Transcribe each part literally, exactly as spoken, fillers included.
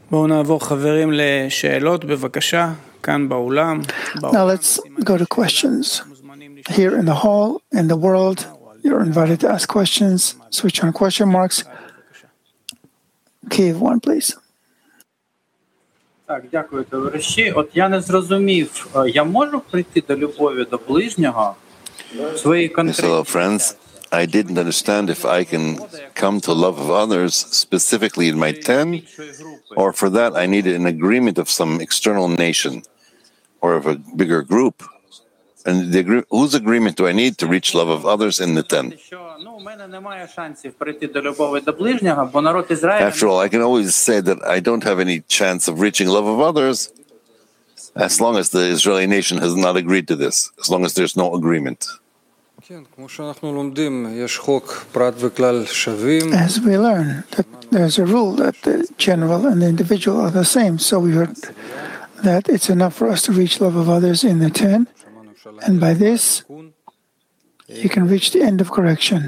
בואו נעבור חברים לשאלות, בבקשה, כאן באולם. Now let's go to questions. Here in the hall, in the world, you're invited to ask questions. Switch on question marks. Kiev one, please. Так, дякую, товариші. От я не зрозумів, я можу прийти до любові до ближнього в своїй конкретній... Hello, friends. I didn't understand if I can come to love of others specifically in my ten, or for that I needed an agreement of some external nation or of a bigger group. And the agree- whose agreement do I need to reach love of others in the ten? After all, I can always say that I don't have any chance of reaching love of others as long as the Israeli nation has not agreed to this, as long as there's no agreement. As we learn that there's a rule that the general and the individual are the same, so we heard that it's enough for us to reach love of others in the ten, and by this you can reach the end of correction.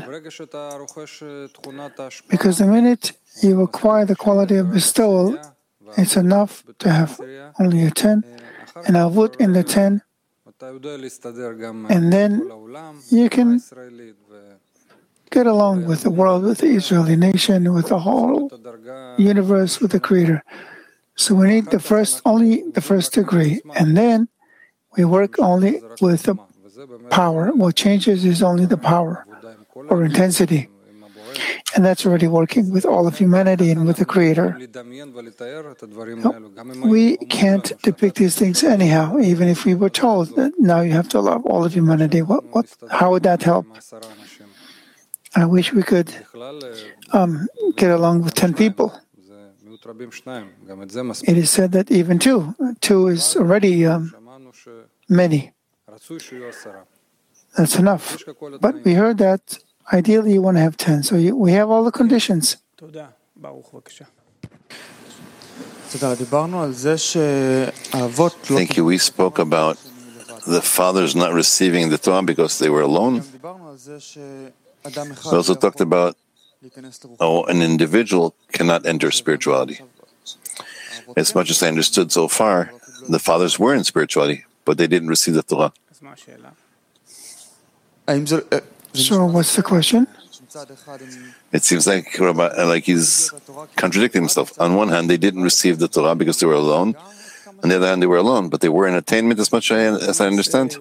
Because the minute you acquire the quality of bestowal, it's enough to have only a ten, and avut in the ten, and then you can get along with the world, with the Israeli nation, with the whole universe, with the Creator. So we need the first, only the first degree, and then we work only with the power. What changes is only the power or intensity. And that's already working with all of humanity and with the Creator. No, we can't depict these things anyhow, even if we were told that now you have to love all of humanity. What, what, how would that help? I wish we could um, get along with ten people. It is said that even two, two is already um, many. That's enough. But we heard that ideally you want to have ten, so you, we have all the conditions. Thank you. We spoke about the fathers not receiving the Torah because they were alone. We also talked about oh, an individual cannot enter spirituality. As much as I understood so far, the fathers were in spirituality, but they didn't receive the Torah. So what's the question? It seems like Rabbi, like he's contradicting himself. On one hand, they didn't receive the Torah because they were alone. On the other hand, they were alone, but they were in attainment as much as I understand.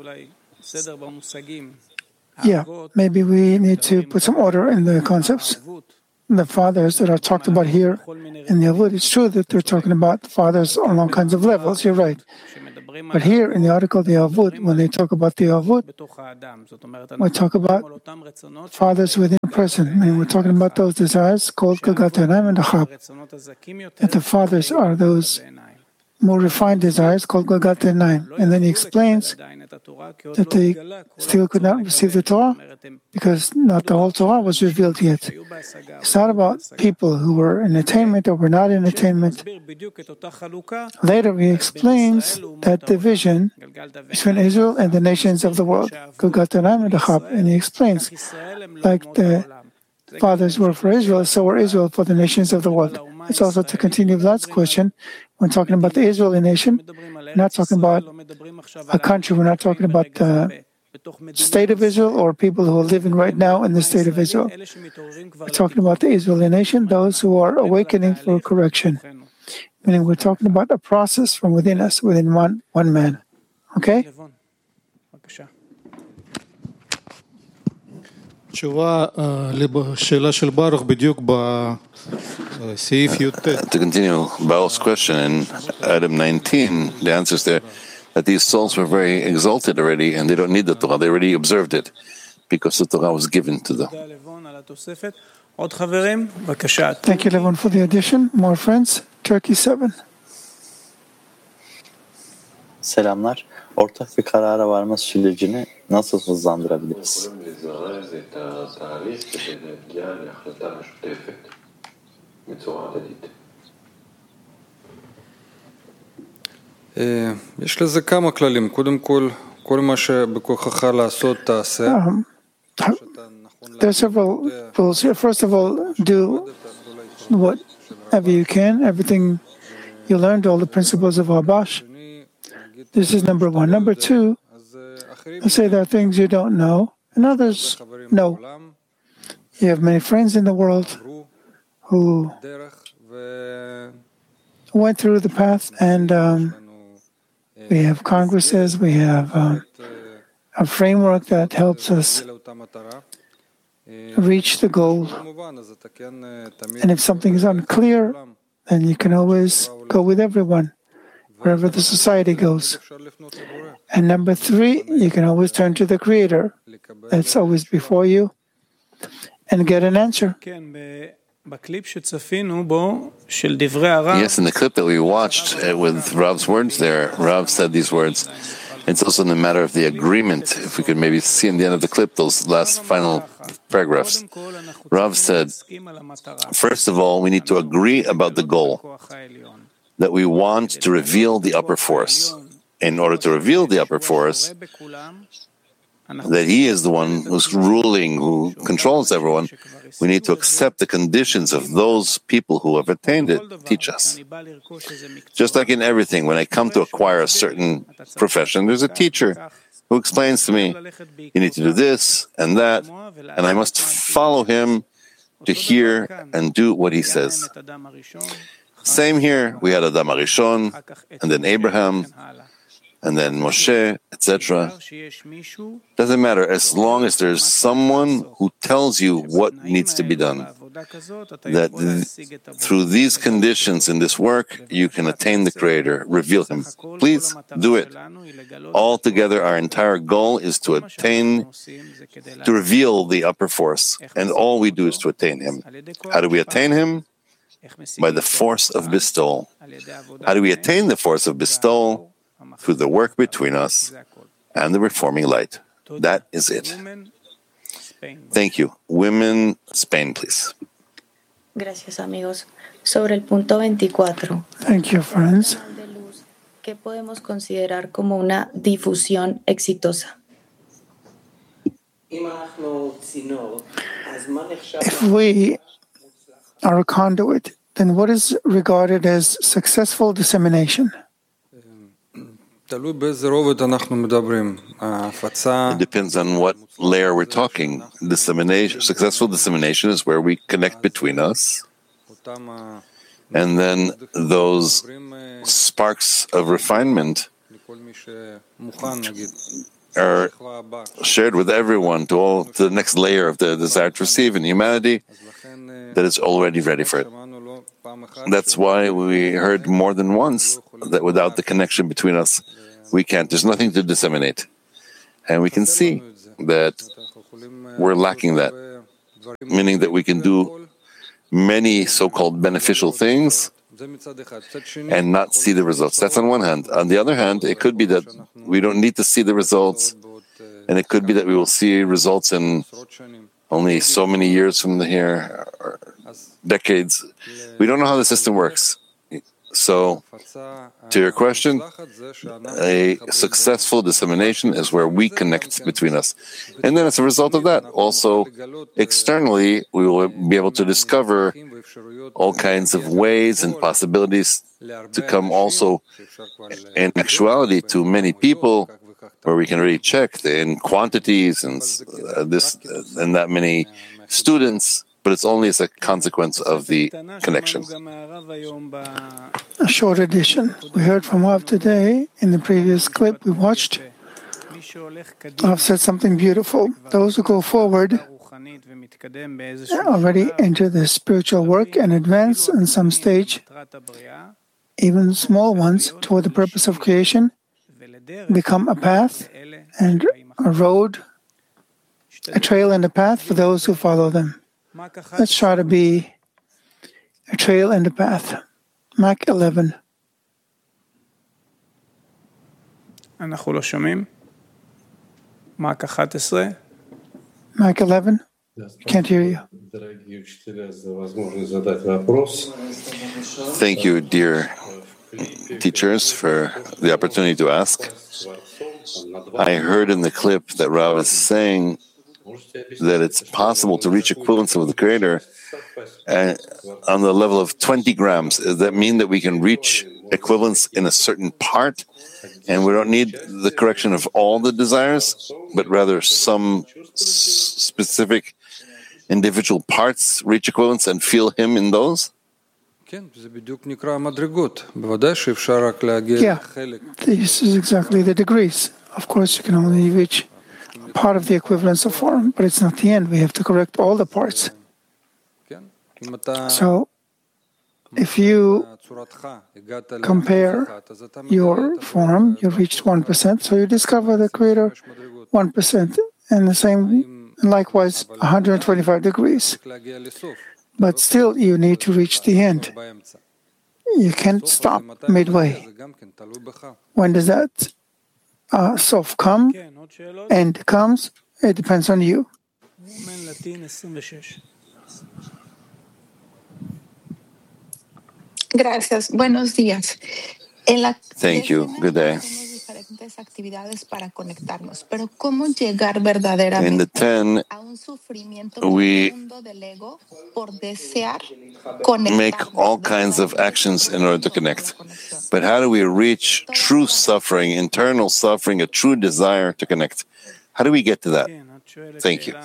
Yeah, maybe we need to put some order in the concepts. The fathers that are talked about here in the Avut, it's true that they're talking about fathers on all kinds of levels, you're right. But here in the article, the Avut, when they talk about the Avut, we talk about fathers within a person. And we're talking about those desires called Gagat Einayim and Achab. That the fathers are those more refined desires called Gagat Einayim. And then he explains that they still could not receive the Torah because not the whole Torah was revealed yet. It's not about people who were in attainment or were not in attainment. Later he explains that division between Israel and the nations of the world, Gagat Einayim and Achab. And he explains, like the fathers were for Israel, so were Israel for the nations of the world. It's also to continue Vlad's question, when talking about the Israeli nation, we're not talking about a country, we're not talking about the state of Israel or people who are living right now in the state of Israel. We're talking about the Israeli nation, those who are awakening for correction. Meaning we're talking about a process from within us, within one, one man. Okay? To continue Baruch's question in Adam nineteen, the answer is there that these souls were very exalted already and they don't need the Torah. They already observed it because the Torah was given to them. Thank you, Levon, for the addition. More friends. Turkey seven. Selamlar. Ortak bir karara varma sürecini nasıl hızlandırabiliriz? יש לזה כמה כללים. קודם כל, כל מה שבכוחך לעשות תעשה. There are several rules here. First of all, do whatever you can, everything You learned all the principles of Wabash. This is number one. Number two, let's say there are things you don't know, and others know. You have many friends in the world who went through the path, and um, we have congresses, we have um, a framework that helps us reach the goal. And if something is unclear, then you can always go with everyone, wherever the society goes. And number three, you can always turn to the Creator. That's always before you, and get an answer. Yes, in the clip that we watched uh, with Rav's words there, Rav said these words. It's also in the matter of the agreement. If we could maybe see in the end of the clip those last final paragraphs. Rav said, first of all, we need to agree about the goal, that we want to reveal the upper force. In order to reveal the upper force, that He is the one who's ruling, who controls everyone, we need to accept the conditions of those people who have attained it, teach us. Just like in everything, when I come to acquire a certain profession, there's a teacher who explains to me, you need to do this and that, and I must follow him to hear and do what he says. Same here, we had Adam HaRishon, and then Abraham, and then Moshe, et cetera. Doesn't matter, as long as there's someone who tells you what needs to be done. That th- through these conditions in this work, you can attain the Creator, reveal Him. Please do it. Altogether, our entire goal is to attain, to reveal the upper force, and all we do is to attain Him. How do we attain Him? By the force of bestowal. How do we attain the force of bestowal? Through the work between us and the reforming light. That is it. Thank you. Women, Spain, please. Gracias, amigos. Sobre el punto veinticuatro. Thank you, friends. ¿Qué podemos considerar como una difusión exitosa? If we are a conduit, then what is regarded as successful dissemination? It depends on what layer we're talking. Dissemination, successful dissemination is where we connect between us, and then those sparks of refinement are shared with everyone to all to the next layer of the desire to receive in humanity that is already ready for it. That's why we heard more than once that without the connection between us, we can't. There's nothing to disseminate. And we can see that we're lacking that, meaning that we can do many so-called beneficial things and not see the results. That's on one hand. On the other hand, it could be that we don't need to see the results, and it could be that we will see results in only so many years from here, or decades. We don't know how the system works. So, to your question, a successful dissemination is where we connect between us. And then as a result of that, also externally, we will be able to discover all kinds of ways and possibilities to come also in actuality to many people, where we can really check in quantities and uh, this uh, and that many students, but it's only as a consequence of the connection. A short addition. We heard from Rav today in the previous clip we watched. Rav said something beautiful. Those who go forward already enter the spiritual work and advance in some stage, even small ones, toward the purpose of creation, become a path and a road, a trail and a path for those who follow them. Let's try to be a trail and a path. Mac eleven. אנחנו לא שומעים. Mac אחת עשרה. Mac eleven. Can't hear you. Thank you, dear teachers, for the opportunity to ask. I heard in the clip that Rav is saying that it's possible to reach equivalency with the Creator uh, on the level of twenty grams. Does that mean that we can reach equivalence in a certain part, and we don't need the correction of all the desires, but rather some s- specific individual parts reach equivalence and feel Him in those? Yeah, this is exactly the degrees. Of course, you can only reach part of the equivalence of form, but it's not the end. We have to correct all the parts. So, if you compare your form, you reached one percent, so you discover the Creator one percent, and the same, likewise, one hundred twenty-five degrees. But still, you need to reach the end. You can't stop midway. When does that uh, sof come? End comes? It depends on you. Gracias. Buenos días. En la Thank you. Good day. diferentes actividades para conectarnos, pero cómo llegar In the verdaderamente ten, a un sufrimiento we profundo del ego por desear make all conectarnos kinds of actions in order to connect. But how do we reach true suffering, internal suffering, a true desire to connect? How do we get to that? Thank you.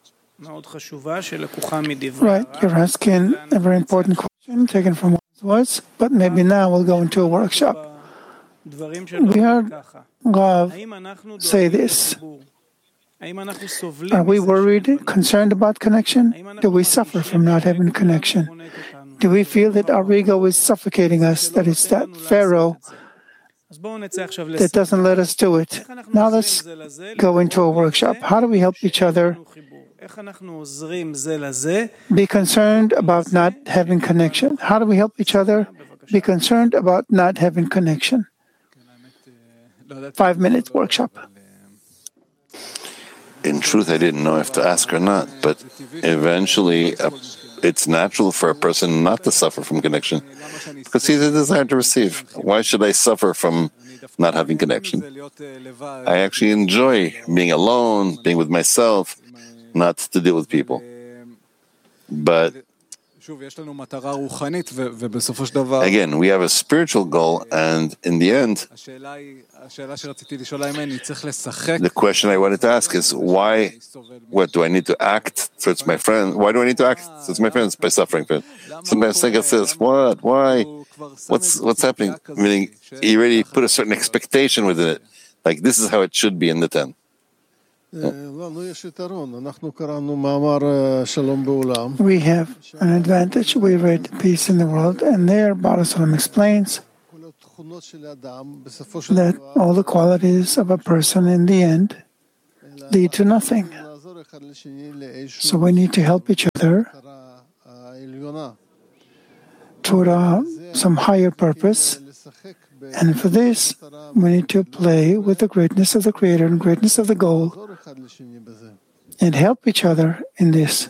Right, you're asking a very important question taken from one's words, but maybe now we'll go into a workshop. We heard Rav say this. Are we worried, concerned about connection? Do we suffer from not having connection? Do we feel that our ego is suffocating us, that it's that Pharaoh that doesn't let us do it? Now let's go into a workshop. How do we help each other be concerned about not having connection? How do we help each other be concerned about not having connection? Five-minute workshop. In truth, I didn't know if to ask or not, but eventually uh, it's natural for a person not to suffer from connection because he has a desire to receive. Why should I suffer from not having connection? I actually enjoy being alone, being with myself, not to deal with people. But again, we have a spiritual goal, and in the end, the question I wanted to ask is why, what do I need to act towards my friend? Why do I need to act towards my friends by suffering from it? Sometimes Sega says, what, why, what's what's happening? Meaning, he already put a certain expectation within it. Like, this is how it should be in the ten. We have an advantage. We read Peace in the World, and there Baal Shalom explains that all the qualities of a person in the end lead to nothing. So we need to help each other toward uh, some higher purpose. And for this, we need to play with the greatness of the Creator and greatness of the goal and help each other in this.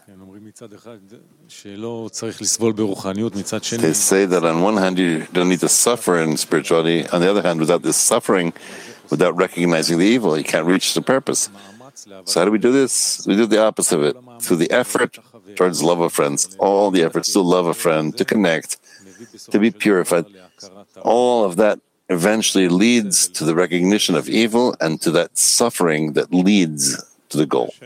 They say that on one hand you don't need to suffer in spirituality, on the other hand, without this suffering, without recognizing the evil, you can't reach the purpose. So how do we do this? We do the opposite of it, through the effort towards love of friends, all the efforts to love a friend, to connect, to be purified. All of that eventually leads to the recognition of evil and to that suffering that leads to the goal.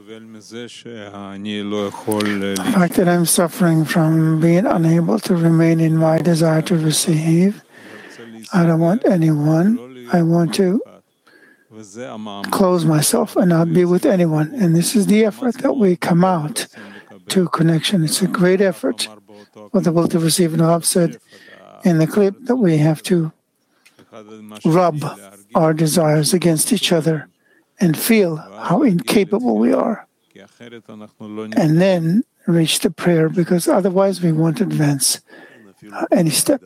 The fact that I'm suffering from being unable to remain in my desire to receive, I don't want anyone. I want to close myself and not be with anyone. And this is the effort that we come out to connection. It's a great effort for the will to receive. And I've said in the clip that we have to rub our desires against each other and feel how incapable we are, and then reach the prayer, because otherwise we won't advance uh, any step.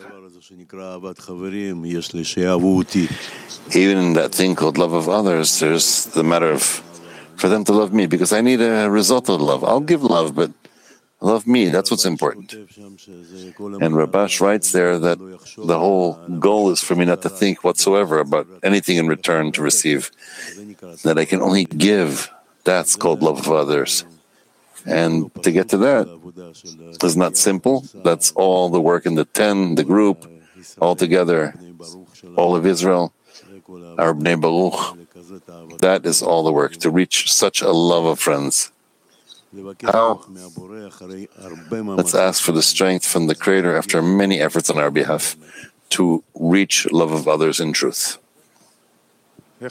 Even in that thing called love of others, there's the matter of for them to love me, because I need a result of love. I'll give love, but love me, that's what's important. And Rabash writes there that the whole goal is for me not to think whatsoever about anything in return to receive, that I can only give. That's called love of others. And to get to that is not simple. That's all the work in the ten, the group, altogether, all of Israel, our Bnei Baruch. That is all the work, to reach such a love of friends. How? Let's ask for the strength from the Creator after many efforts on our behalf to reach love of others in truth. How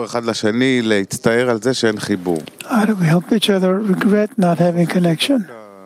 do we help each other regret not having connection?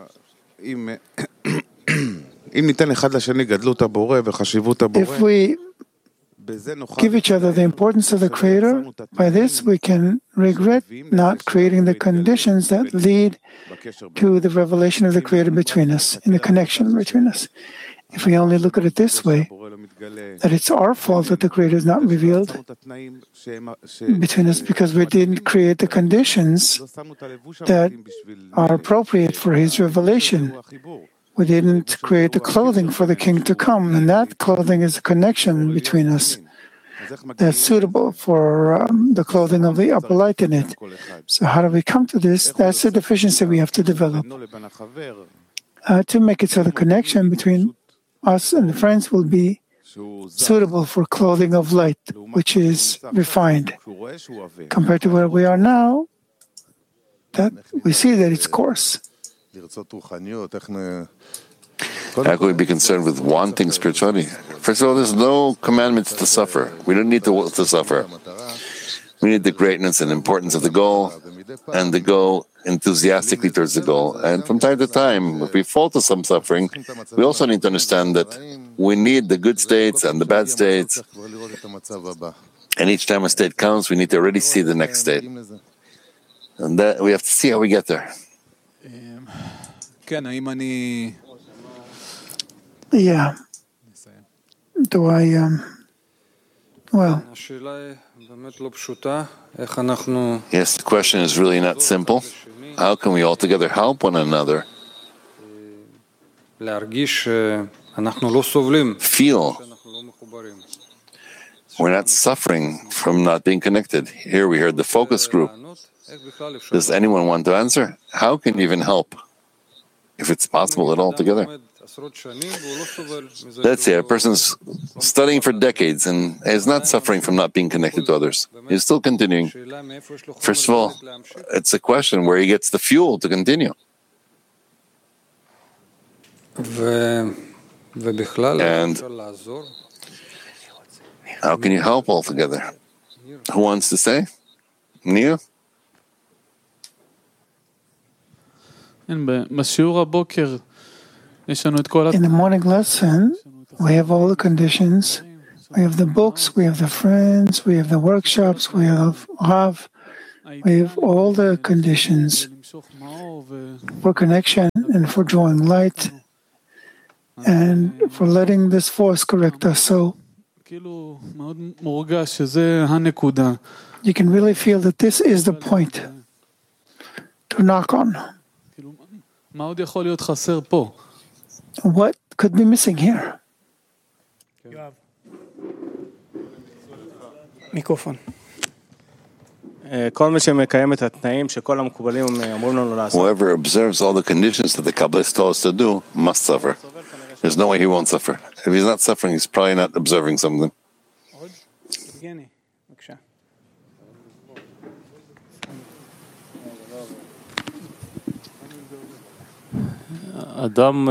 If we give each other the importance of the Creator, by this we can regret not creating the conditions that lead to the revelation of the Creator between us, in the connection between us. If we only look at it this way, that it's our fault that the Creator is not revealed between us because we didn't create the conditions that are appropriate for His revelation. We didn't create the clothing for the King to come, and that clothing is a connection between us that's suitable for um, the clothing of the upper light in it. So how do we come to this? That's the deficiency we have to develop. Uh, to make it so the connection between us and the friends will be suitable for clothing of light, which is refined. Compared to where we are now, that we see that it's coarse. How can we be concerned with wanting spirituality? First of all, there's no commandment to suffer. We don't need to, to suffer. We need the greatness and importance of the goal, and to go enthusiastically towards the goal. And from time to time, if we fall to some suffering, we also need to understand that we need the good states and the bad states. And each time a state comes, we need to already see the next state. And that we have to see how we get there. Yeah. Do I, um, well. Yes, the question is really not simple. How can we all together help one another feel we're not suffering from not being connected? Here we heard the focus group. Does anyone want to answer? How can you even help, if it's possible at all together? Let's say a person's studying for decades and is not suffering from not being connected to others. He's still continuing. First of all, it's a question where he gets the fuel to continue. And how can you help altogether? Who wants to say? Nia? In the morning lesson, we have all the conditions. We have the books, we have the friends, we have the workshops, we have Rav, we have all the conditions for connection and for drawing light and for letting this force correct us. So you can really feel that this is the point to knock on. What could be missing here? מיקרופון. Whoever observes all the conditions that the Kabbalists told us to do must suffer. There's no way he won't suffer. If he's not suffering, he's probably not observing something. A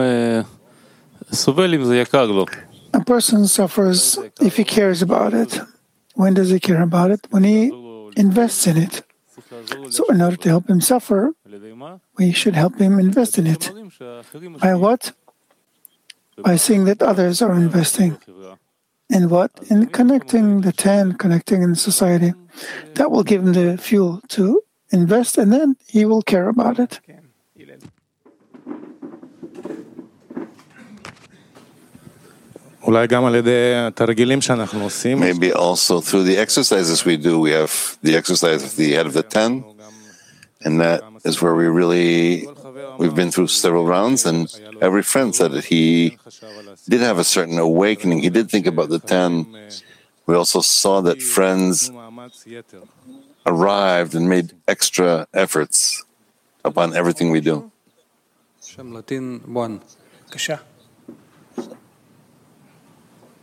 person suffers if he cares about it. When does he care about it? When he invests in it. So in order to help him suffer, we should help him invest in it. By what? By seeing that others are investing. In what? In connecting the ten, connecting in society. That will give him the fuel to invest, and then he will care about it. Maybe also through the exercises we do. We have the exercise of the head of the ten, and that is where we really, we've been through several rounds, and every friend said that he did have a certain awakening. He did think about the ten. We also saw that friends arrived and made extra efforts upon everything we do.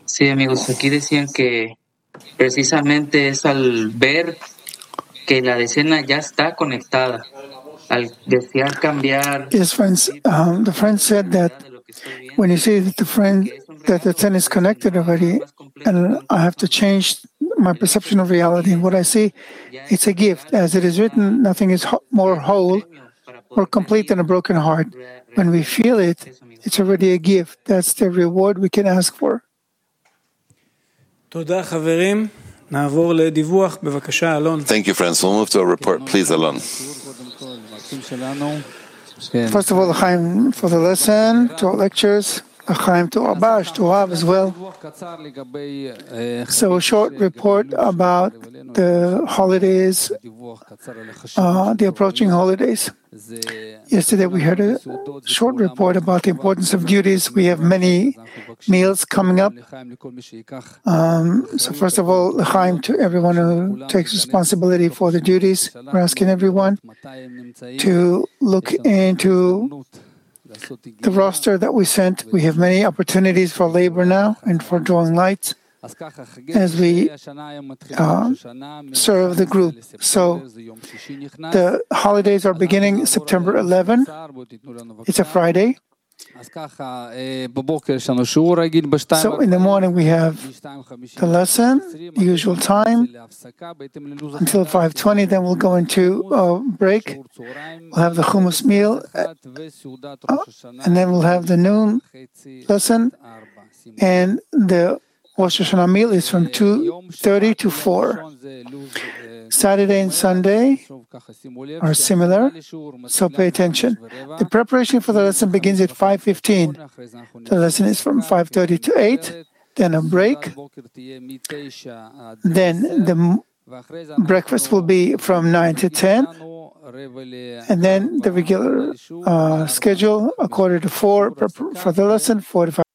Sí, amigos, aquí decían que precisamente es al ver que la decena ya está conectada, al desear cambiar. Yes, friends. Um, the friend said that when you see that the friend that the ten is connected already, and I have to change my perception of reality and what I see, it's a gift. As it is written, nothing is ho- more whole or complete than a broken heart. When we feel it, it's already a gift. That's the reward we can ask for. תודה, חברים. נעבור לדיווח, בבקשה, אלון. Thank you, friends. We'll move to a report. Please, Alon. First of all, L'chaim for the lesson, to our lectures, L'chaim to Abash, to Av as well. So a short report about the holidays, uh, the approaching holidays. Yesterday we heard a short report about the importance of duties. We have many meals coming up. Um, so first of all, L'chaim to everyone who takes responsibility for the duties. We're asking everyone to look into the roster that we sent. We have many opportunities for labor now and for drawing lights as we uh, serve the group. So the holidays are beginning September eleventh. It's a Friday. So in the morning we have the lesson, usual time, until five twenty. Then we'll go into a break. We'll have the hummus meal, uh, and then we'll have the noon lesson, and the Rosh Hashanah meal is from two thirty to four. Saturday and Sunday are similar, so pay attention. The preparation for the lesson begins at five fifteen. The lesson is from five thirty to eight, then a break. Then the breakfast will be from nine to ten, and then the regular uh, schedule, a quarter to four for the lesson, four to five.